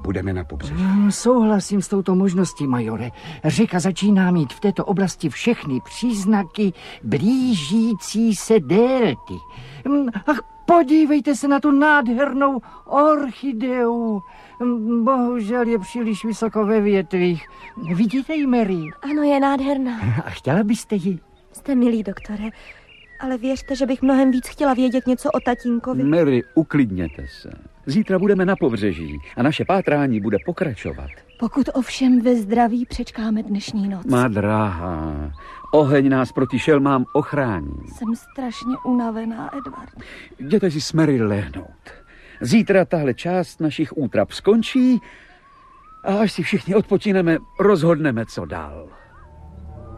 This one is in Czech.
budeme na pobřeží. Souhlasím s touto možností, majore. Řeka začíná mít v této oblasti všechny příznaky blížící se délky. Ach, podívejte se na tu nádhernou orchideu. Bohužel je příliš vysoko ve větvích. Vidíte ji, Mary? Ano, je nádherná. A chtěla byste ji? Jste milý, doktore. Ale věřte, že bych mnohem víc chtěla vědět něco o tatínkovi. Mary, uklidněte se. Zítra budeme na pobřeží a naše pátrání bude pokračovat. Pokud ovšem ve zdraví přečkáme dnešní noc. Má drahá, oheň nás proti šelmám ochrání. Jsem strašně unavená, Edward. Jděte si s Mary lehnout. Zítra tahle část našich útrap skončí a až si všichni odpočineme, rozhodneme, co dál.